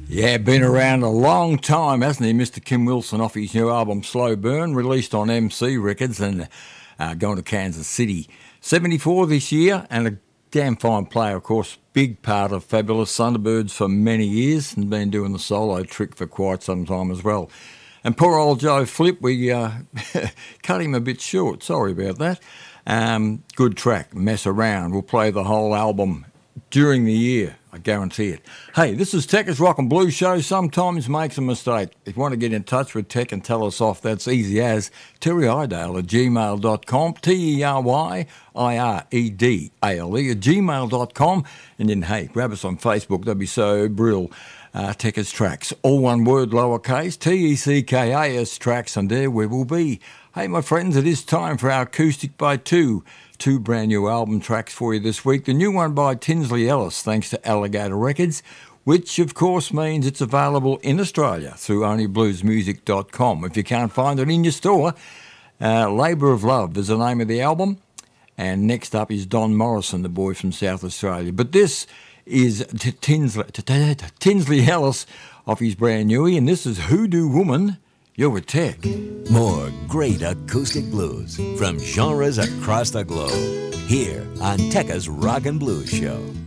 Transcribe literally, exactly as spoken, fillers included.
Yeah, been around a long time, hasn't he, Mister Kim Wilson, off his new album Slow Burn, released on M C Records and uh, going to Kansas City. seventy-four this year, and a damn fine player, of course, big part of Fabulous Thunderbirds for many years, and been doing the solo trick for quite some time as well. And poor old Joe Flip, we uh, cut him a bit short, sorry about that. Um, good track, Mess Around. We'll play the whole album during the year, I guarantee it. Hey, this is Tekka's Rock and Blues Show. Sometimes makes a mistake. If you want to get in touch with Tech and tell us off, that's easy as Terry Idale at gmail dot com, T E R Y I R E D A L E at gmail dot com. And then, hey, grab us on Facebook. That'd be so brill. Uh, Tekka's Tracks, all one word, lowercase, T E C K A S Tracks, and there we will be. Hey, my friends, it is time for our Acoustic by Two. Two brand new album tracks for you this week. The new one by Tinsley Ellis, thanks to Alligator Records, which of course means it's available in Australia through only blues music dot com. If you can't find it in your store, uh, Labour of Love is the name of the album. And next up is Don Morrison, the boy from South Australia. But this is T- Tinsley, T- T- T- Tinsley Ellis off his brand newie, and this is Hoodoo Woman. You're with Tech. More great acoustic blues from genres across the globe. Here on Tekka's Rock and Blues Show.